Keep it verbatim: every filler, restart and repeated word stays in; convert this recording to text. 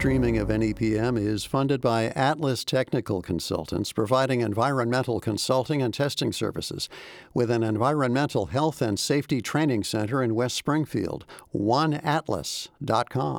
streaming of N E P M is funded by Atlas Technical Consultants, providing environmental consulting and testing services with an environmental health and safety training center in West Springfield. one atlas dot com